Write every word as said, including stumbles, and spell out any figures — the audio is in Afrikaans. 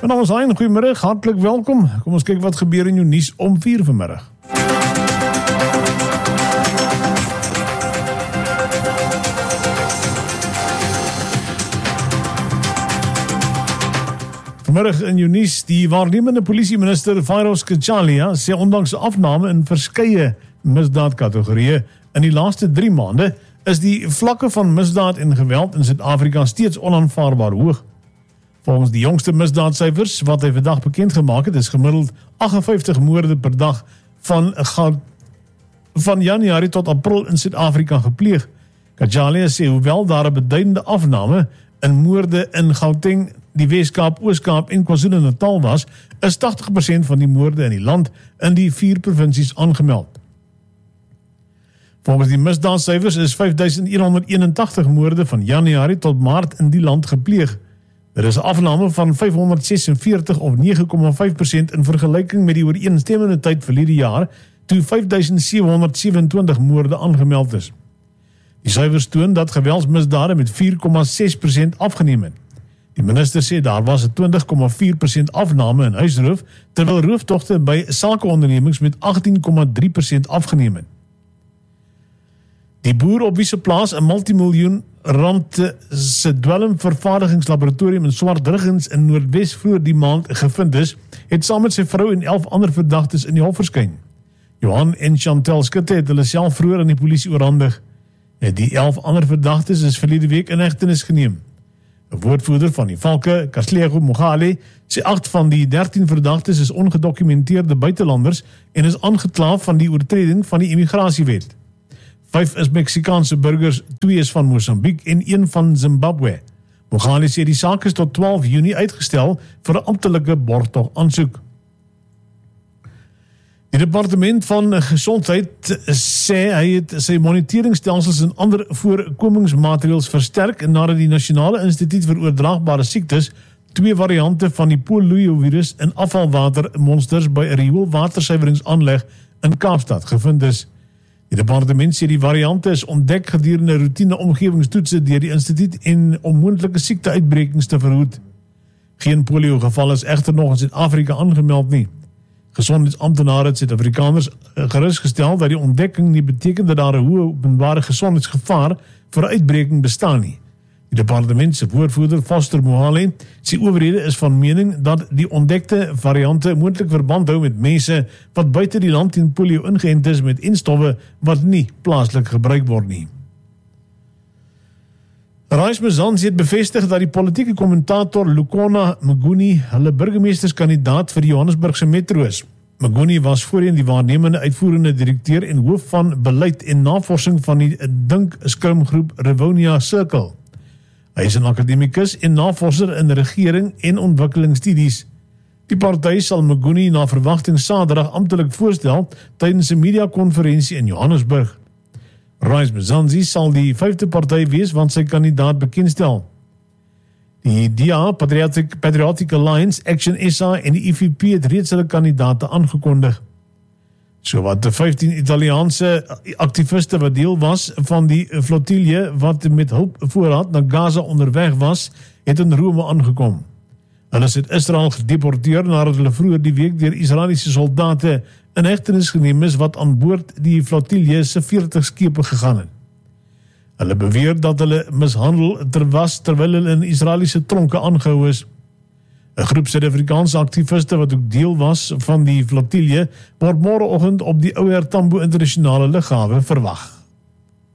En dan ons Hein, goeiemiddag, hartelijk welkom. Kom ons kyk wat gebeur in jou nuus om vier vanmiddag. Vanmiddag in jou nuus, die waarnemende polisieminister Vyros Kachalia sê ondanks afname in verskeie misdaadkategorieë in die laaste drie maande is die vlakke van misdaad en geweld in Suid-Afrika steeds onaanvaarbaar hoog. Volgens die jongste misdaadsyfers wat hy vandag bekend gemaak het, is gemiddeld agt en vyftig moorde per dag van, van Januarie tot April in Suid-Afrika gepleeg. Kachalia sê hoewel daar 'n beduidende afname in moorde in Gauteng, die Wes-Kaap, Oos-Kaap en KwaZulu-Natal was, is tagtig persent van die moorde in die land in die vier provinsies aangemeld. Volgens die misdaadsyfers is vyf duisend een honderd eenentagtig moorde van Januarie tot Maart in die land gepleeg. Dit is 'n afname van vyfhonderd sesenveertig of nege komma vyf persent in vergelyking met die ooreenstemmende tyd verlede jaar, toe vyf duisend sewe honderd sewenentwintig moorde aangemeld is. Die syfers toon dat geweldsmisdade met vier komma ses persent afgeneem het. Die minister sê daar was 'n twintig komma vier persent afname in huisroof, terwyl rooftogte by sakeondernemings met agttien komma drie persent afgeneem het. Die boer op wie se plaas 'n multimiljoen rand se dwelmvervaardigingslaboratorium in Swartruggens in Noordwes vroeër die maand gevind is, het saam met sy vrou en elf ander verdagtes in die hof verskyn. Johan en Chantel Skutte het hulle self vroeër aan die polisie oorhandig. Die elf ander verdagtes is verlede week in hegtenis geneem. 'n Woordvoerder van die Valke, Kaslego Mogale, sê agt van die dertien verdagtes is ongedokumenteerde buitelanders en is aangekla van die oortreding van die immigrasiewet. Vyf is Meksikaanse burgers, twee is van Mosambiek en een van Zimbabwe. Mogale sê die saak is tot twaalf Junie uitgestel vir 'n amptelike borgtog aansoek. Die departement van gesondheid sê hy het sy moniteringstelsels en ander voorkomingsmaatreëls versterk nadat die Nasionale Instituut vir Oordraagbare Siektes twee variante van die poliovirus in afvalwatermonsters by 'n rioolwatersuiweringsaanleg in Kaapstad gevind is. Die departement sê die variante is ontdek gedurende roetine omgewingstoetse deur die instituut en om moontlike siekteuitbrekings te verhoed. Geen polio geval is egter nog in Suid-Afrika aangemeld nie. Gesondheidsamptenare het Suid-Afrikaners gerusgestel dat die ontdekking nie beteken dat daar 'n hoë openbare gesondheidsgevaar vir 'n uitbreking bestaan nie. Die departement se woordvoerder Foster Mohale sê owerhede is van mening dat die ontdekte variante moontlik verband hou met mense wat buite die land teen polio ingeënt is met enstowwe wat nie plaaslik gebruik word nie. Rais Mzansi het bevestig dat die politieke kommentator Lukona Mnguni hulle burgemeesterskandidaat vir die Johannesburgse metro is. Mnguni was voorheen die waarnemende uitvoerende direkteur en hoof van beleid en navorsing van die Dink Skrimgroep Rivonia Circle. Hy is 'n akademikus en navorser in regering en ontwikkelingsstudies. Die party sal Mnguni na verwagting Saterdag amptelik voorstel tydens 'n media-konferensie in Johannesburg. Rais Mzansi sal die vyfde party wees want sy kandidaat bekendstel. Die D A, Patriotic, Patriotic Alliance, Action S A en die I F P het reeds hulle kandidaate aangekondig. So wat de vyftien Italiaanse activiste wat deel was van die flotilje wat met hulp voorraad na Gaza onderweg was, het in Rome aangekom. Hulle is uit Israel gedeporteer nadat hulle vroeër die week deur Israeliese soldate in hegtenis geneem is wat aan boord die flotilje se veertig skepe gegaan het. Hulle beweer dat hulle mishandel ter was terwyl hulle in Israeliese tronke aangehou is. 'n Groep Suid-Afrikaanse aktiviste wat ook deel was van die flotilje word môreoggend op die Ouer Tambo internasionale lughawe verwag.